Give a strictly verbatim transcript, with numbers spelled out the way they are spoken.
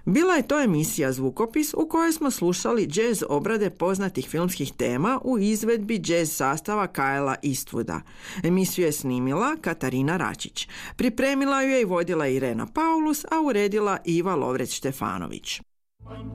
Bila je to emisija Zvukopis u kojoj smo slušali jazz obrade poznatih filmskih tema u izvedbi jazz sastava Kylea Eastwooda. Emisiju je snimila Katarina Račić. Pripremila ju je i vodila Irena Paulus, a uredila Iva Lovreć-Štefanović.